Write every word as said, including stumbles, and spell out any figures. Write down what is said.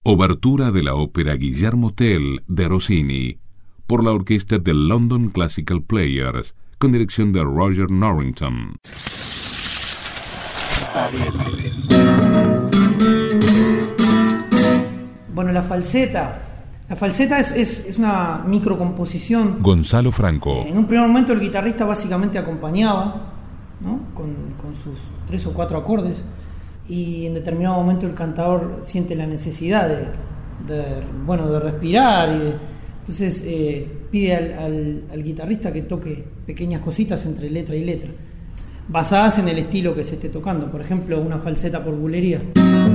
Obertura de la ópera Guillermo Tell de Rossini, por la orquesta del London Classical Players, con dirección de Roger Norrington. Bueno, la falseta. La falseta es, es, es una microcomposición. Gonzalo Franco. En un primer momento el guitarrista básicamente acompañaba, ¿no? con, con sus tres o cuatro acordes, y en determinado momento el cantador siente la necesidad de, de, bueno, de respirar, y de, entonces eh, pide al, al, al guitarrista que toque pequeñas cositas entre letra y letra, basadas en el estilo que se esté tocando. Por ejemplo, una falseta por bulería.